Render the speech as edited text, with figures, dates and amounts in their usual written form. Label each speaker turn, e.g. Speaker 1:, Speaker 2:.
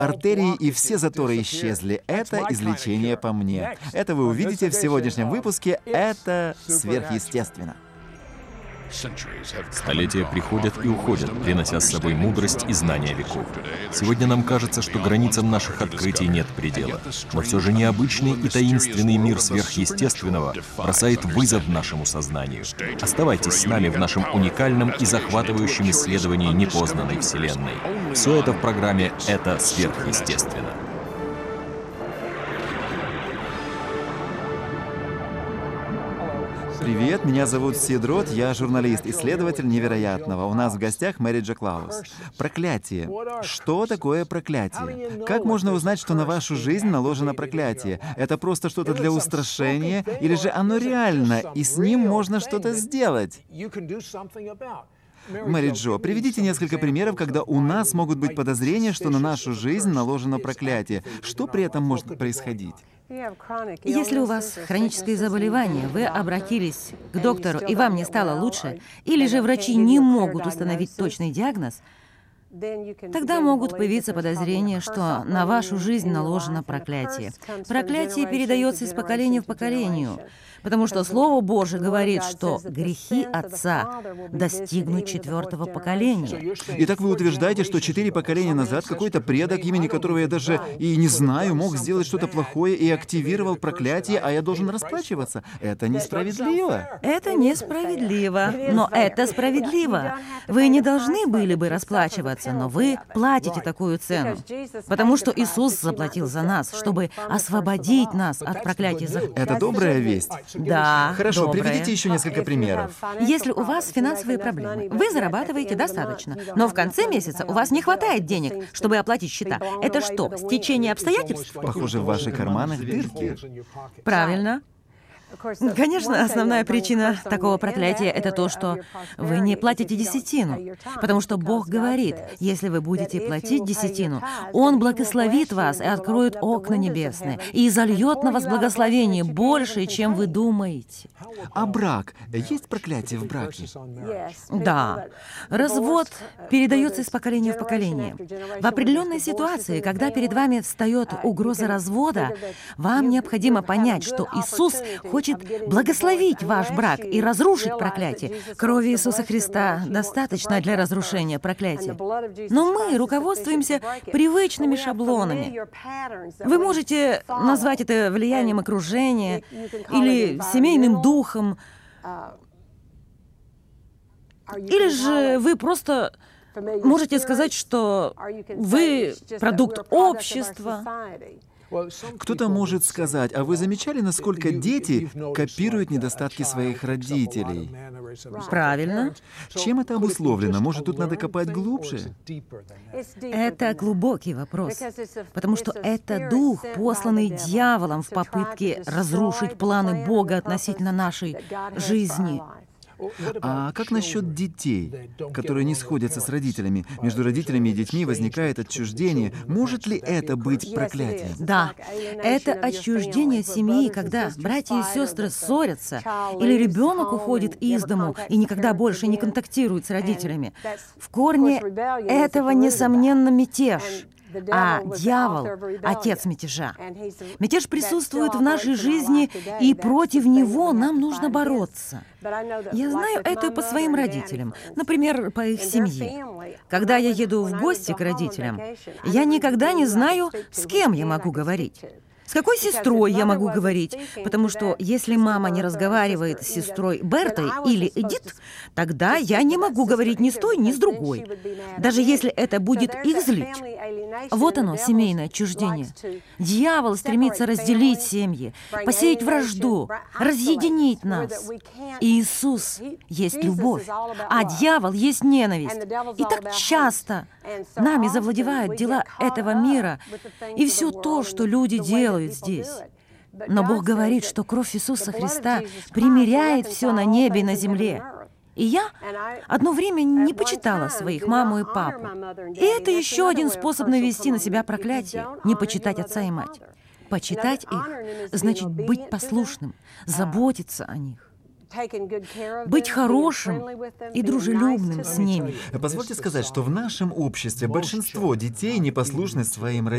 Speaker 1: Артерии и все заторы исчезли. Это излечение по мне. Это вы увидите в сегодняшнем выпуске. Это сверхъестественно.
Speaker 2: Столетия приходят и уходят, принося с собой мудрость и знания веков. Сегодня нам кажется, что границам наших открытий нет предела. Но все же необычный и таинственный мир сверхъестественного бросает вызов нашему сознанию. Оставайтесь с нами в нашем уникальном и захватывающем исследовании непознанной Вселенной. Все это в программе «Это сверхъестественно».
Speaker 1: Привет, меня зовут Сидрот, я журналист, исследователь невероятного. У нас в гостях Мэри Джо Клаус. Проклятие. Что такое проклятие? Как можно узнать, что на вашу жизнь наложено проклятие? Это просто что-то для устрашения? Или же оно реально, и с ним можно что-то сделать? Мэри Джо, приведите несколько примеров, когда у нас могут быть подозрения, что на нашу жизнь наложено проклятие. Что при этом может происходить?
Speaker 3: Если у вас хроническое заболевание, вы обратились к доктору, и вам не стало лучше, или же врачи не могут установить точный диагноз, тогда могут появиться подозрения, что на вашу жизнь наложено проклятие. Проклятие передается из поколения в поколение, потому что Слово Божие говорит, что грехи отца достигнут 4-го поколения.
Speaker 1: Итак, вы утверждаете, что 4 поколения назад какой-то предок, имени которого я даже и не знаю, мог сделать что-то плохое и активировал проклятие, а я должен расплачиваться. Это несправедливо.
Speaker 3: Это несправедливо, но это справедливо. Вы не должны были бы расплачиваться, но вы платите такую цену, потому что Иисус заплатил за нас, чтобы освободить нас от проклятия.
Speaker 1: Это добрая весть.
Speaker 3: Да,
Speaker 1: Хорошо,
Speaker 3: доброе.
Speaker 1: приведите еще несколько примеров.
Speaker 3: Если у вас финансовые проблемы, вы зарабатываете достаточно, но в конце месяца у вас не хватает денег, чтобы оплатить счета. Это что, стечение обстоятельств?
Speaker 1: Похоже, в ваших карманах дырки.
Speaker 3: Правильно. Конечно, основная причина такого проклятия — это то, что вы не платите десятину, потому что Бог говорит, если вы будете платить десятину, Он благословит вас и откроет окна небесные, и изольет на вас благословение больше, чем вы думаете.
Speaker 1: А брак? Есть проклятие в браке?
Speaker 3: Да. Развод передается из поколения в поколение. В определенной ситуации, когда перед вами встает угроза развода, вам необходимо понять, что Иисус хочет благословить ваш брак и разрушить проклятие. Крови Иисуса Христа достаточно для разрушения проклятия. Но мы руководствуемся привычными шаблонами. Вы можете назвать это влиянием окружения или семейным духом, или же вы просто можете сказать, что вы продукт общества.
Speaker 1: Кто-то может сказать, а вы замечали, насколько дети копируют недостатки своих родителей?
Speaker 3: Правильно.
Speaker 1: Чем это обусловлено? Может, тут надо копать глубже?
Speaker 3: Это глубокий вопрос, потому что это дух, посланный дьяволом в попытке разрушить планы Бога относительно нашей жизни.
Speaker 1: А как насчет детей, которые не сходятся с родителями? Между родителями и детьми возникает отчуждение. Может ли это быть проклятием?
Speaker 3: Да, это отчуждение семьи, когда братья и сестры ссорятся, или ребенок уходит из дому и никогда больше не контактирует с родителями. В корне этого, несомненно, митеж. А дьявол — отец мятежа. Мятеж присутствует в нашей жизни, и против него нам нужно бороться. Я знаю это по своим родителям, например, по их семье. Когда я еду в гости к родителям, я никогда не знаю, с кем я могу говорить. С какой сестрой я могу говорить? Потому что если мама не разговаривает с сестрой Бертой или Эдит, тогда я не могу говорить ни с той, ни с другой, даже если это будет их злить. Вот оно, семейное отчуждение. Дьявол стремится разделить семьи, посеять вражду, разъединить нас. И Иисус есть любовь, а дьявол есть ненависть. И так часто нами завладевают дела этого мира и все то, что люди делают здесь. Но Бог говорит, что кровь Иисуса Христа примиряет все на небе и на земле. И я одно время не почитала своих маму и папу. И это еще один способ навести на себя проклятие — не почитать отца и мать. Почитать их значит быть послушным, заботиться о них. быть хорошим и дружелюбным с ними.
Speaker 1: Позвольте сказать, что в нашем обществе большинство детей непослушны своим родителям.